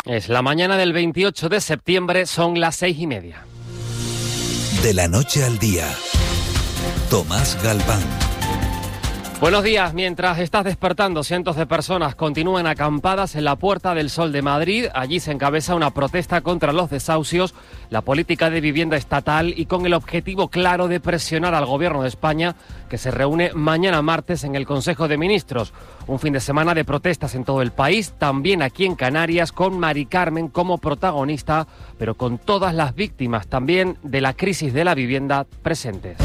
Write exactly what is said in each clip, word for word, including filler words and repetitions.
Es la mañana del veintiocho de septiembre, son las seis y media. De la noche al día, Tomás Galván. Buenos días. Mientras estás despertando, cientos de personas continúan acampadas en la Puerta del Sol de Madrid. Allí se encabeza una protesta contra los desahucios, la política de vivienda estatal y con el objetivo claro de presionar al Gobierno de España, que se reúne mañana martes en el Consejo de Ministros. Un fin de semana de protestas en todo el país, también aquí en Canarias, con Mari Carmen como protagonista, pero con todas las víctimas también de la crisis de la vivienda presentes.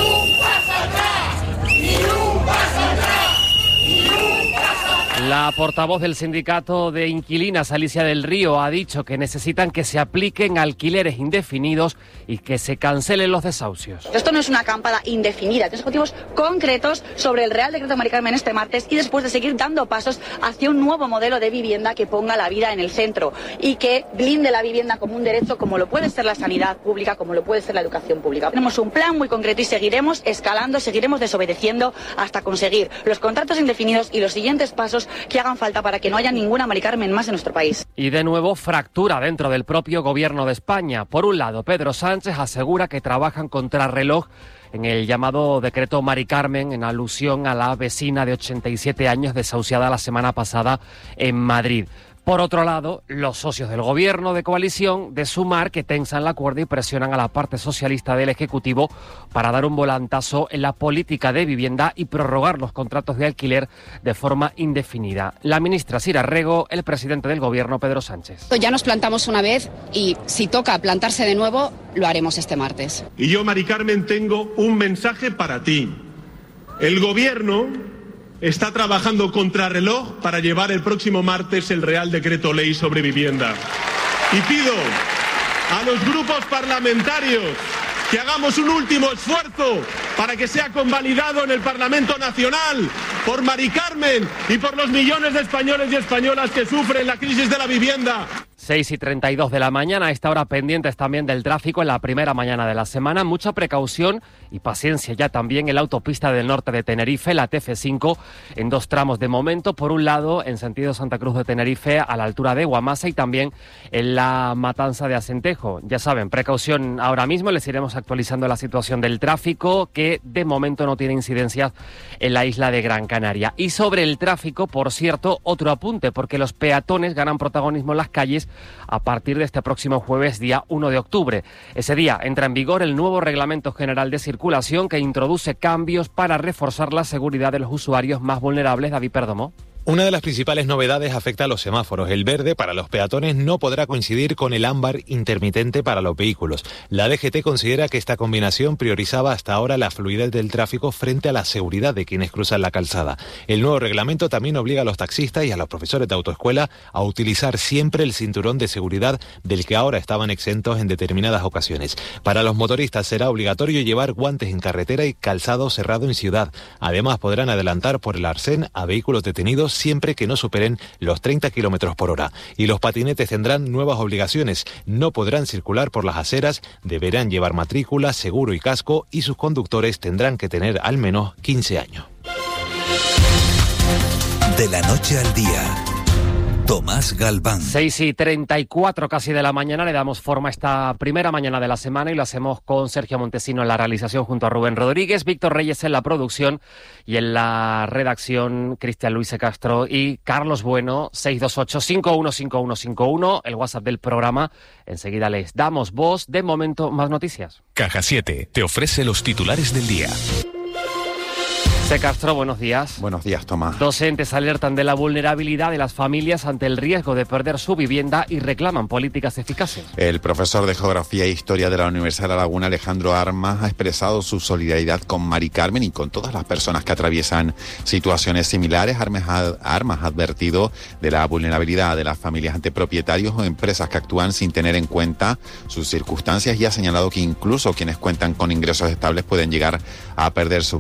La portavoz del sindicato de inquilinas, Alicia del Río, ha dicho que necesitan que se apliquen alquileres indefinidos y que se cancelen los desahucios. Esto no es una acampada indefinida, tiene objetivos concretos sobre el Real Decreto Mari Carmen este martes y después de seguir dando pasos hacia un nuevo modelo de vivienda que ponga la vida en el centro y que blinde la vivienda como un derecho, como lo puede ser la sanidad pública, como lo puede ser la educación pública. Tenemos un plan muy concreto y seguiremos escalando, seguiremos desobedeciendo hasta conseguir los contratos indefinidos y los siguientes pasos que hagan falta para que no haya ninguna Mari Carmen más en nuestro país. Y de nuevo fractura dentro del propio Gobierno de España. Por un lado, Pedro Sánchez asegura que trabajan contrarreloj en el llamado decreto Mari Carmen, en alusión a la vecina de ochenta y siete años desahuciada la semana pasada en Madrid. Por otro lado, los socios del gobierno de coalición de Sumar, que tensan la cuerda y presionan a la parte socialista del Ejecutivo para dar un volantazo en la política de vivienda y prorrogar los contratos de alquiler de forma indefinida. La ministra Sira Rego, el presidente del gobierno Pedro Sánchez. Ya nos plantamos una vez y si toca plantarse de nuevo, lo haremos este martes. Y yo, Mari Carmen, tengo un mensaje para ti. El gobierno está trabajando contrarreloj para llevar el próximo martes el Real Decreto Ley sobre vivienda. Y pido a los grupos parlamentarios que hagamos un último esfuerzo para que sea convalidado en el Parlamento Nacional por Mari Carmen y por los millones de españoles y españolas que sufren la crisis de la vivienda. seis y treinta y dos de la mañana, a esta hora pendientes también del tráfico en la primera mañana de la semana. Mucha precaución y paciencia ya también en la autopista del norte de Tenerife, la T F cinco, en dos tramos de momento. Por un lado, en sentido Santa Cruz de Tenerife, a la altura de Guamasa, y también en la Matanza de Acentejo. Ya saben, precaución ahora mismo. Les iremos actualizando la situación del tráfico, que de momento no tiene incidencias en la isla de Gran Canaria. Y sobre el tráfico, por cierto, otro apunte, porque los peatones ganan protagonismo en las calles a partir de este próximo jueves, día uno de octubre. Ese día entra en vigor el nuevo Reglamento General de Circulación, que introduce cambios para reforzar la seguridad de los usuarios más vulnerables. David Perdomo. Una de las principales novedades afecta a los semáforos. El verde para los peatones no podrá coincidir con el ámbar intermitente para los vehículos. La D G T considera que esta combinación priorizaba hasta ahora la fluidez del tráfico frente a la seguridad de quienes cruzan la calzada. El nuevo reglamento también obliga a los taxistas y a los profesores de autoescuela a utilizar siempre el cinturón de seguridad del que ahora estaban exentos en determinadas ocasiones. Para los motoristas será obligatorio llevar guantes en carretera y calzado cerrado en ciudad. Además, podrán adelantar por el arcén a vehículos detenidos siempre que no superen los treinta kilómetros por hora. Y los patinetes tendrán nuevas obligaciones. No podrán circular por las aceras, deberán llevar matrícula, seguro y casco, y sus conductores tendrán que tener al menos quince años. De la noche al día, Tomás Galván. seis y treinta y cuatro casi de la mañana, le damos forma a esta primera mañana de la semana y lo hacemos con Sergio Montesino en la realización junto a Rubén Rodríguez, Víctor Reyes en la producción y en la redacción Cristian Luis Castro y Carlos Bueno. Seis dos ocho, cinco uno cinco uno cinco uno, el WhatsApp del programa. Enseguida les damos voz. De momento, más noticias. Caja siete te ofrece los titulares del día. C. Castro, buenos días. Buenos días, Tomás. Docentes alertan de la vulnerabilidad de las familias ante el riesgo de perder su vivienda y reclaman políticas eficaces. El profesor de Geografía e Historia de la Universidad de La Laguna, Alejandro Armas, ha expresado su solidaridad con Mari Carmen y con todas las personas que atraviesan situaciones similares. Armas ha, Armas ha advertido de la vulnerabilidad de las familias ante propietarios o empresas que actúan sin tener en cuenta sus circunstancias y ha señalado que incluso quienes cuentan con ingresos estables pueden llegar a perder sus